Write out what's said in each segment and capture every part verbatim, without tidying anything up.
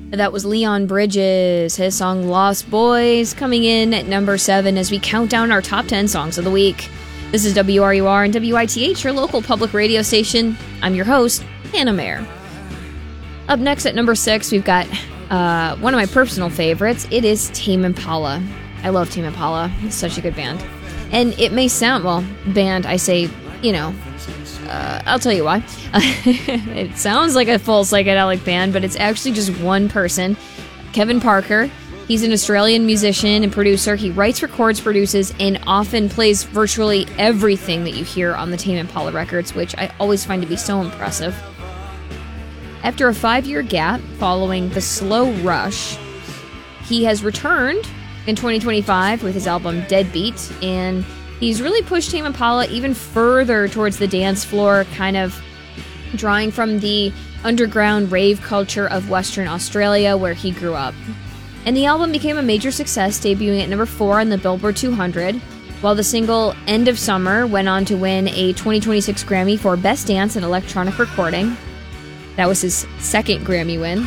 That was Leon Bridges, his song Lost Boys, coming in at number seven as we count down our top ten songs of the week. This is W R U R and W I T H, your local public radio station. I'm your host, Hannah Mayer. Up next at number six, we've got uh, one of my personal favorites. It is Tame Impala. I love Tame Impala. It's such a good band. And it may sound, well, band, I say, you know, uh, I'll tell you why. It sounds like a full psychedelic band, but it's actually just one person, Kevin Parker. He's an Australian musician and producer. He writes, records, produces, and often plays virtually everything that you hear on the Tame Impala records, which I always find to be so impressive. After a five-year gap following The Slow Rush, he has returned in twenty twenty-five with his album Deadbeat, and he's really pushed Tame Impala even further towards the dance floor, kind of drawing from the underground rave culture of Western Australia where he grew up. And the album became a major success, debuting at number four on the Billboard two hundred, while the single End of Summer went on to win a twenty twenty-six Grammy for Best Dance and Electronic Recording. That was his second Grammy win.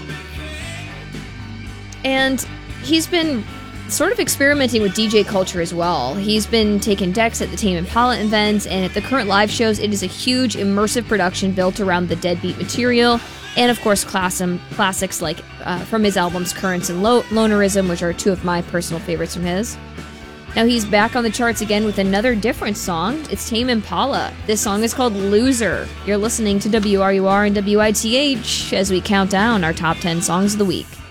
And he's been sort of experimenting with D J culture as well. He's been taking decks at the Tame Impala events, and at the current live shows, it is a huge immersive production built around the Deadbeat material, and of course class- classics like uh, from his albums Currents and Lo- Lonerism, which are two of my personal favorites from his. Now he's back on the charts again with another different song. It's Tame Impala. This song is called Loser. You're listening to W R U R and W I T H as we count down our top ten songs of the week.